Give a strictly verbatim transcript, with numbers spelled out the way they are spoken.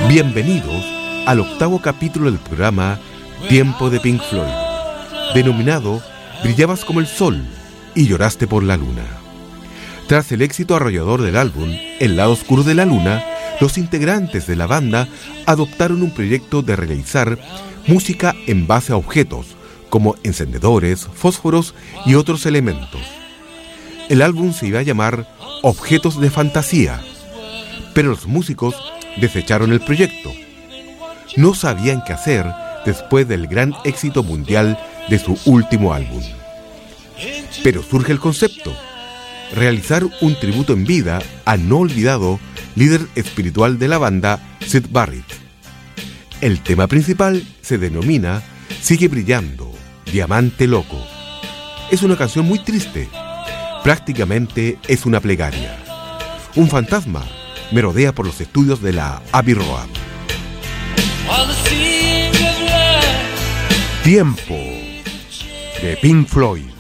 Bienvenidos al octavo capítulo del programa Tiempo de Pink Floyd, denominado Brillabas como el sol y lloraste por la luna. Tras el éxito arrollador del álbum El lado oscuro de la luna, los integrantes de la banda adoptaron un proyecto de realizar música en base a objetos, como encendedores, fósforos y otros elementos. El álbum se iba a llamar Objetos de Fantasía, pero los músicos desecharon el proyecto. No sabían qué hacer después del gran éxito mundial de su último álbum. Pero surge el concepto: realizar un tributo en vida al no olvidado líder espiritual de la banda, Syd Barrett. El tema principal se denomina Sigue brillando, Diamante Loco. Es una canción muy triste. Prácticamente es una plegaria. Un fantasma merodea por los estudios de la Abbey Road. Tiempo de Pink Floyd.